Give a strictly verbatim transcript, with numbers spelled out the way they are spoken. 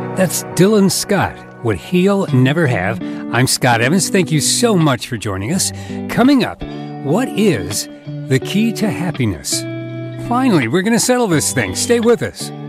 That's Dylan Scott, What He'll Never Have. I'm Scott Evans. Thank you so much for joining us. Coming up, what is the key to happiness? Finally, we're going to settle this thing. Stay with us.